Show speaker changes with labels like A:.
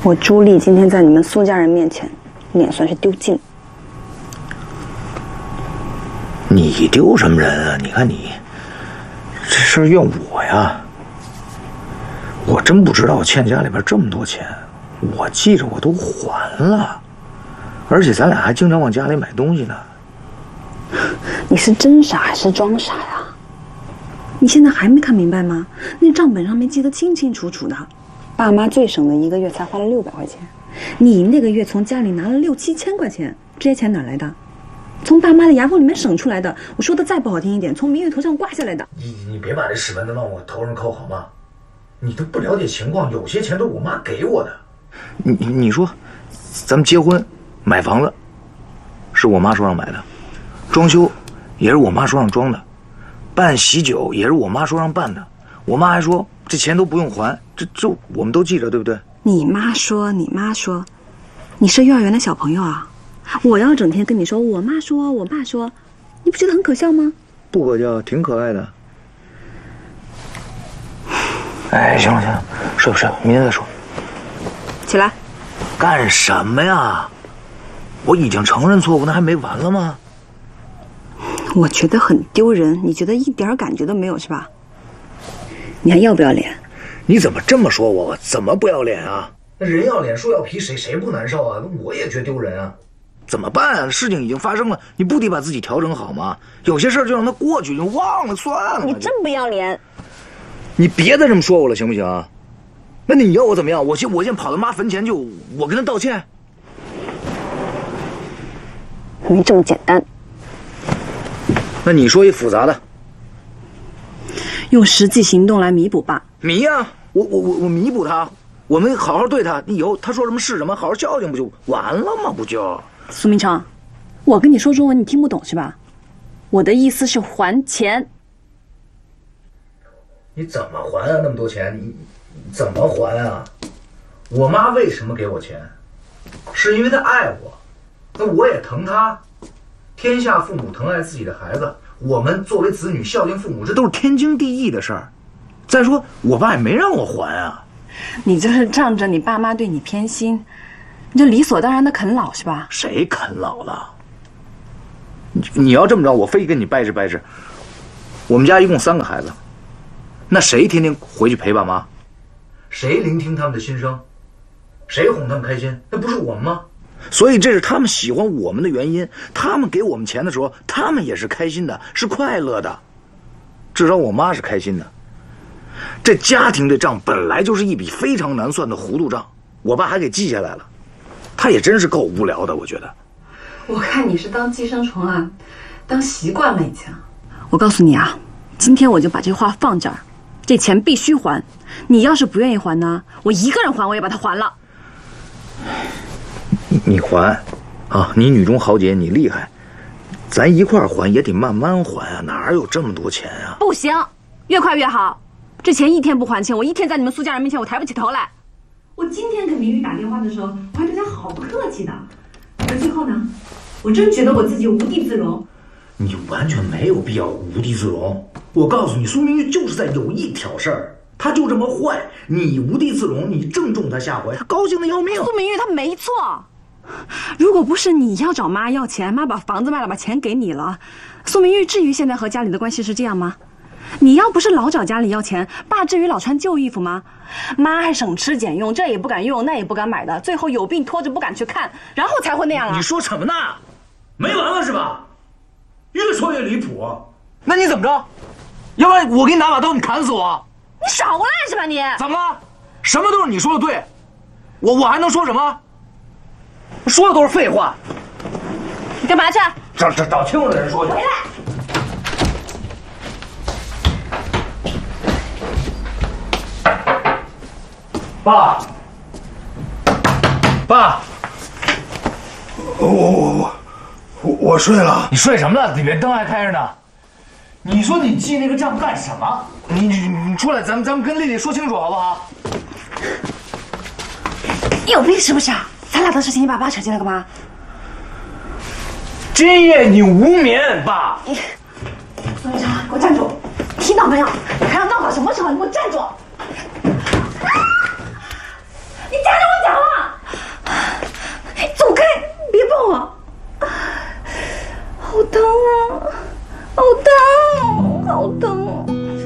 A: 我朱莉今天在你们苏家人面前，脸算是丢尽了。
B: 你丢什么人啊？你看你，这事儿怨我呀！我真不知道我欠家里边这么多钱，我记着我都还了，而且咱俩还经常往家里买东西呢。
A: 你是真傻还是装傻呀？你现在还没看明白吗？那账本上面记得清清楚楚的。爸妈最省的一个月才花了600块钱，你那个月从家里拿了6、7千块钱，这些钱哪来的？从爸妈的牙缝里面省出来的。我说的再不好听一点，从明玉头上刮下来的。
B: 你别把这屎盆子往我头上扣好吗？你都不了解情况，有些钱都是我妈给我的。你说，咱们结婚、买房子，是我妈说让买的，装修也是我妈说让装的，办喜酒也是我妈说让办的。我妈还说这钱都不用还，这我们都记着，对不对？
A: 你妈说，你是幼儿园的小朋友啊！我要整天跟你说我妈说，我爸说，你不觉得很可笑吗？
B: 不可笑，挺可爱的。哎，行了，睡吧，明天再说。
A: 起来。
B: 干什么呀？我已经承认错误，那还没完了吗？
A: 我觉得很丢人，你觉得一点感觉都没有是吧？你还要不要脸？
B: 你怎么这么说我？怎么不要脸啊？那人要脸树要皮，谁不难受啊？那我也觉得丢人啊。怎么办啊？事情已经发生了，你不得把自己调整好吗？有些事儿就让它过去，就忘了算了。
A: 你真不要脸！
B: 你别再这么说我了，行不行？那你要我怎么样？我现跑到妈坟前我跟她道歉？
A: 没这么简单。
B: 那你说一复杂的。
A: 用实际行动来弥补吧。
B: 弥呀，我弥补他，我们好好对他，以后他说什么是什么，好好教训不就完了吗？不就？
A: 苏明成，我跟你说中文你听不懂是吧？我的意思是还钱。
B: 你怎么还啊？那么多钱，你怎么还啊？我妈为什么给我钱？是因为她爱我，那我也疼她。天下父母疼爱自己的孩子，我们作为子女孝敬父母，这都是天经地义的事儿。再说，我爸也没让我还啊。
A: 你这是仗着你爸妈对你偏心，你就理所当然的啃老是吧？
B: 谁啃老了？你要这么着，我非跟你掰扯。我们家一共3个孩子，那谁天天回去陪爸妈？谁聆听他们的心声？谁哄他们开心？那不是我们吗？所以这是他们喜欢我们的原因。他们给我们钱的时候，他们也是开心的，是快乐的。至少我妈是开心的。这家庭这账本来就是一笔非常难算的糊涂账，我爸还给记下来了。他也真是够无聊的，我觉得。
A: 我看你是当寄生虫啊，当习惯了已经。我告诉你啊，今天我就把这话放这儿，这钱必须还。你要是不愿意还呢，我一个人还我也把它还了。你还，啊，你女中豪杰，你厉害，咱一块儿还也得慢慢还啊，哪有这么多钱啊？不行，越快越好。这钱一天不还清，我一天在你们苏家人面前我抬不起头来。我今天给明玉打电话的时候，我还对她好客气的，而最后呢，我真觉得我自己无地自容。你完全没有必要无地自容。我告诉你，苏明玉就是在有意挑事儿，他就这么坏。你无地自容，你正中他下怀，他高兴的要命。苏明玉他没错。如果不是你要找妈要钱，妈把房子卖了，把钱给你了，苏明玉至于现在和家里的关系是这样吗？你要不是老找家里要钱，爸至于老穿旧衣服吗？妈还省吃俭用，这也不敢用，那也不敢买的，最后有病拖着不敢去看，然后才会那样啊！你说什么呢？没完了是吧？越说越离谱。那你怎么着？要不然我给你拿把刀，你砍死我！你少过来是吧你？怎么了？什么都是你说的对，我还能说什么？说的都是废话。你干嘛去？找清楚的人说去。回来。爸，
C: 我睡了。
B: 你睡什么了？里面灯还开着呢。你说你记那个账干什么？你出来，咱们跟丽丽说清楚好不好？
A: 有病是不是啊？咱俩的事情你把爸扯进来干嘛？
B: 今夜你无眠，爸。
A: 苏明成，给我站住！听到没有？还要闹到什么时候？你给我站住！